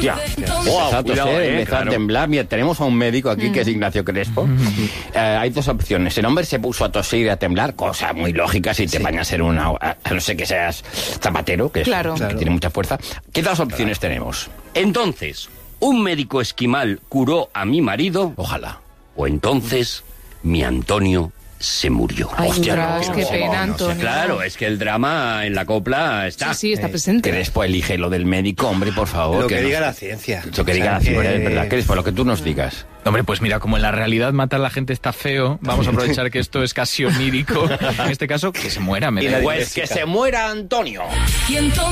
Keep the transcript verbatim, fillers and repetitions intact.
Hostia, Wow, empezó a cuidado, toser, eh, empezó claro. a temblar. Mira, tenemos a un médico aquí que es Ignacio Crespo. Eh, hay dos opciones. El hombre se puso a toser y a temblar, cosa muy lógica si te sí. bañas en una... A no ser que seas zapatero, que, es, claro. que claro. tiene mucha fuerza. ¿Qué dos opciones claro. tenemos? Entonces, ¿un médico esquimal curó a mi marido? Ojalá. O entonces, mi Antonio se murió. Ay, Hostia, tras, no, qué no, pena, no, no, Antonio. Claro, es que el drama en la copla está. Sí, sí, está presente. Crespo, elige lo del médico, hombre, por favor. Lo que, que diga nos... la ciencia. Lo que diga o sea, la ciencia, que... es verdad. Crespo, lo que tú nos digas. Hombre, pues mira, como en la realidad matar a la gente está feo, vamos a aprovechar que esto es casi onírico. En este caso, que se muera. Me Pues que se muera Antonio. Y entonces